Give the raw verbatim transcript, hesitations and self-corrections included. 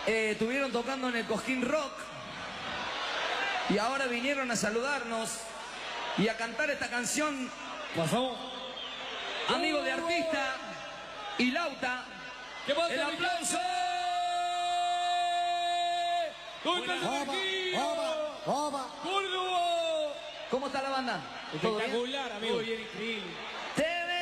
Eh, estuvieron tocando en el Cosquín Rock. Y ahora vinieron a saludarnos y a cantar esta canción. Pasó. Amigo de artista y Lauta. ¿Qué pasa, el aplauso. ¿Dónde está el Sergio? ¡Córdoba! ¿Cómo está la banda? ¿Todo bien? Espectacular, amigo. Muy bien, increíble.